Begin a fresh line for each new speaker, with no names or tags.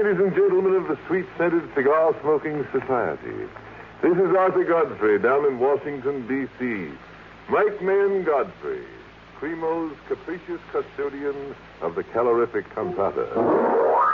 Ladies and gentlemen of the Sweet-Scented Cigar-Smoking Society, this is Arthur Godfrey down in Washington, D.C. Mike Mayen Godfrey, Primo's capricious custodian of the calorific cantata.